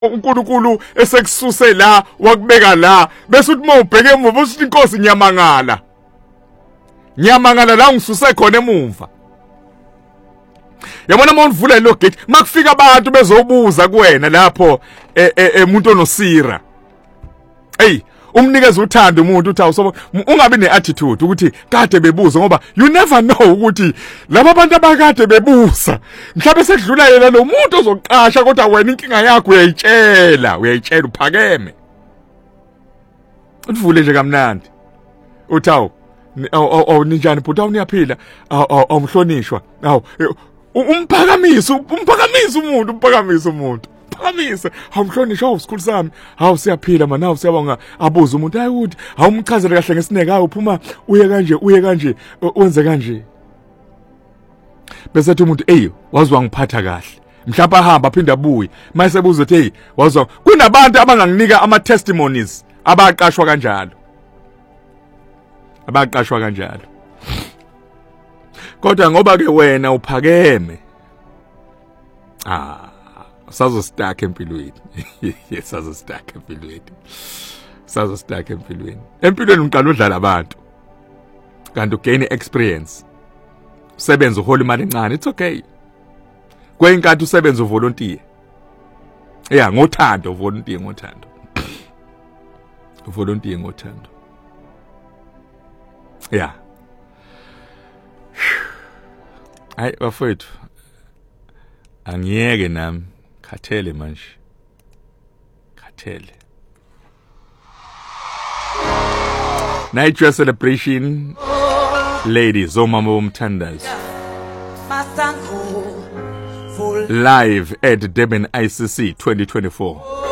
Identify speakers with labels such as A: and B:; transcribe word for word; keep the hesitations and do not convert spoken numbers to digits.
A: uNkulunkulu esekususe la wakubeka la bese uthi mawubheke emuva usithi inkosi nyamangala nyamangala la ngisuse khona emumva yabona uma uvula lo gate makufika abantu bezobuza kuwena lapho emuntu onosira hey umnikeza uthando umuntu uthi awusobo ungabi neattitude ukuthi kade bebuza ngoba you never know ukuthi laba bantu abakade bebuza mhlawumbe sekudlula yena lo muntu ozoqasha kodwa wena inkinga yakho uyayitshela uyayitshela uphakeme uvule nje kamnandi uthi awu awu ninjani bhuti awuniyaphila awu umhlonishwa awu umphakamisa umphakamisa umuntu umphakamisa umuntu phakamise awumhlonishwa awusikhulu sami hawu siyaphila mana hawu siyabonga abuza umuntu hayi ukuthi awumchazele kahle ngesineke hawu uphuma uye kanje uye kanje wenze kanje bese ethi umuntu hey wazwa ngiphatha kahle mhlawumbe ahamba aphinda abuye mayesebuza uthi hey wazwa kunabantu abanganginika ama testimonies abaqashwa kanjalo abaqashwa kanjalo kodwa ngoba ke wena uphakeme ah sazo stack empilweni sazo stack empilweni sazo stack empilweni empilweni uqala udlala abantu kanti ugain experience usebenza uhola imali encane it's okay kwenkathi usebenza uvolunteer yeah ngothando volunteer ngothando volunteer ngothando yeah ay bafowethu angiyeke nami khathele manje khathele night dress celebration ladies omama bomthandazo live at Durban I C C twenty twenty-four